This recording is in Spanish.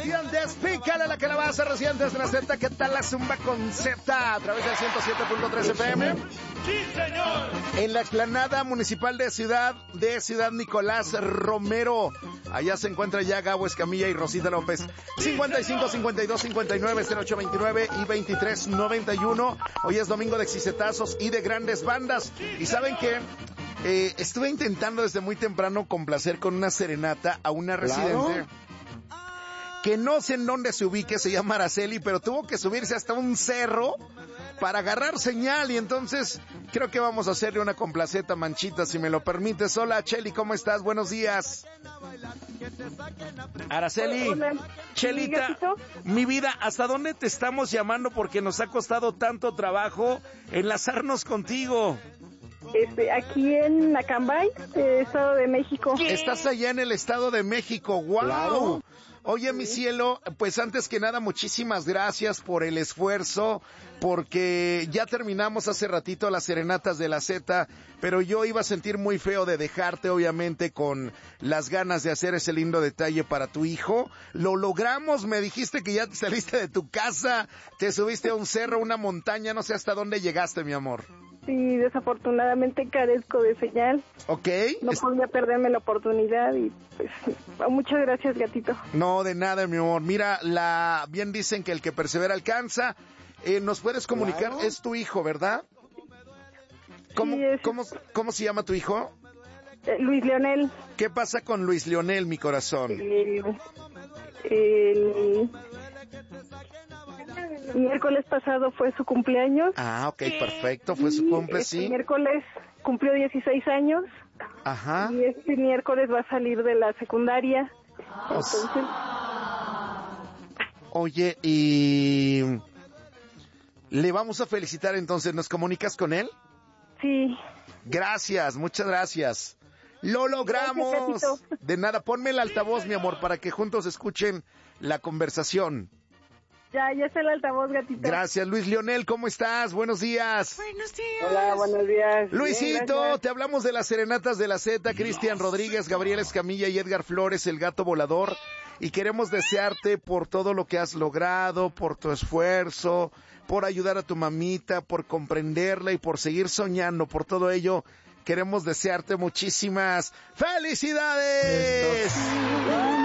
Residentes, pícale la calabaza, Residentes de la Z. ¿Qué tal la zumba con Z? A través del 107.3 FM. ¡Sí, señor! En la explanada municipal de Ciudad Nicolás Romero. Allá se encuentra ya Gabo Escamilla y Rosita López. 55 52 59 08 29 y 23 91. Hoy es domingo de exicetazos y de grandes bandas. Y ¿saben qué? Estuve intentando desde muy temprano complacer con una serenata a una residente que no sé en dónde se ubique, se llama Araceli, pero tuvo que subirse hasta un cerro para agarrar señal, y entonces creo que vamos a hacerle una complaceta, Manchita, si me lo permites. Hola, Cheli, ¿cómo estás? Buenos días. Araceli, Hola. Chelita, mi vida, ¿hasta dónde te estamos llamando? Porque nos ha costado tanto trabajo enlazarnos contigo. Aquí en Acambay, Estado de México. Estás allá en el Estado de México, ¡wow! Claro. Oye, mi cielo, pues antes que nada, muchísimas gracias por el esfuerzo, porque ya terminamos hace ratito las serenatas de la Z, pero yo iba a sentir muy feo de dejarte, obviamente, con las ganas de hacer ese lindo detalle para tu hijo. Lo logramos, me dijiste que ya te saliste de tu casa, te subiste a un cerro, una montaña, no sé hasta dónde llegaste, mi amor. Sí, desafortunadamente carezco de señal. ¿Ok? No podía perderme la oportunidad y pues muchas gracias, gatito. No, de nada, mi amor. Mira, bien dicen que el que persevera alcanza. ¿Nos puedes comunicar? Claro. Es tu hijo, ¿verdad? ¿Cómo, Sí, es- ¿Cómo se llama tu hijo? Luis Leonel, ¿Qué pasa con Luis Leonel, mi corazón? el miércoles pasado fue su cumpleaños. Ah, ok, perfecto. Fue su cumple, Este sí. miércoles cumplió 16 años Ajá. y este miércoles va a salir de la secundaria. Pues, Entonces, oye, y le vamos a felicitar entonces. ¿Nos comunicas con él? sí, Gracias, muchas gracias. ¡Lo logramos! Gracias, gatito. De nada, ponme el altavoz, mi amor, para que juntos escuchen la conversación. ya está el altavoz, gatito. Gracias, Luis Leonel, ¿cómo estás? Buenos días. Hola, buenos días. Luisito, Bien, gracias. te hablamos de las serenatas de la Z, Cristian Rodríguez, Gabriel Escamilla y Edgar Flores, el gato volador, y queremos desearte por todo lo que has logrado, por tu esfuerzo, por ayudar a tu mamita, por comprenderla y por seguir soñando. Por todo ello, queremos desearte muchísimas felicidades.